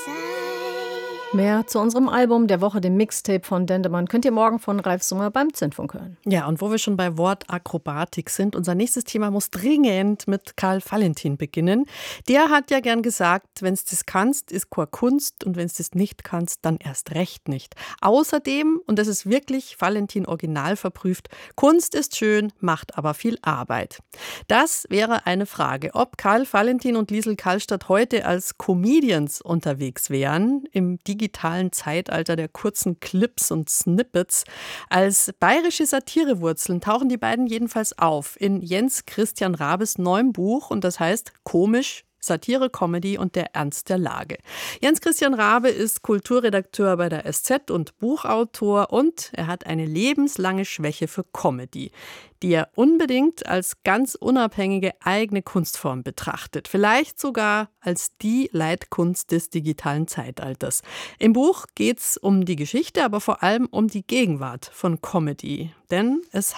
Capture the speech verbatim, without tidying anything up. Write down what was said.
Mehr zu unserem Album der Woche, dem Mixtape von Dendemann, könnt ihr morgen von Ralf Summer beim Zündfunk hören. Ja, und wo wir schon bei Wortakrobatik sind, unser nächstes Thema muss dringend mit Karl Valentin beginnen. Der hat ja gern gesagt, wenn's das kannst, ist keine Kunst und wenn's das nicht kannst, dann erst recht nicht. Außerdem, und das ist wirklich Valentin original verprüft, Kunst ist schön, macht aber viel Arbeit. Das wäre eine Frage, ob Karl Valentin und Liesl Karlstadt heute als Comedians unterwegs wären, im digitalen Zeitalter der kurzen Clips und Snippets. Als bayerische Satirewurzeln tauchen die beiden jedenfalls auf in Jens Christian Rabes neuem Buch und das heißt Komisch, Satire, Comedy und der Ernst der Lage. Jens Christian Rabe ist Kulturredakteur bei der S Z und Buchautor und er hat eine lebenslange Schwäche für Comedy, die er unbedingt als ganz unabhängige eigene Kunstform betrachtet. Vielleicht sogar als die Leitkunst des digitalen Zeitalters. Im Buch geht's um die Geschichte, aber vor allem um die Gegenwart von Comedy. Denn es